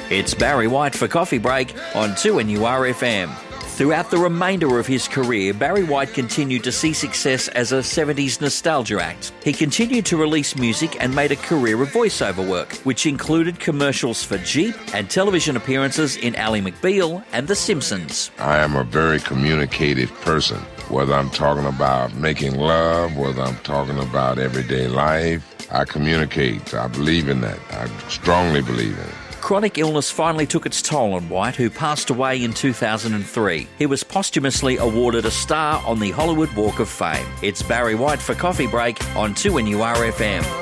It's Barry White for Coffee Break on 2NURFM. Throughout the remainder of his career, Barry White continued to see success as a 70s nostalgia act. He continued to release music and made a career of voiceover work, which included commercials for Jeep and television appearances in Ally McBeal and The Simpsons. I am a very communicative person, whether I'm talking about making love, whether I'm talking about everyday life. I communicate. I believe in that. I strongly believe in it. Chronic illness finally took its toll on White, who passed away in 2003. He was posthumously awarded a star on the Hollywood Walk of Fame. It's Barry White for Coffee Break on 2NURFM.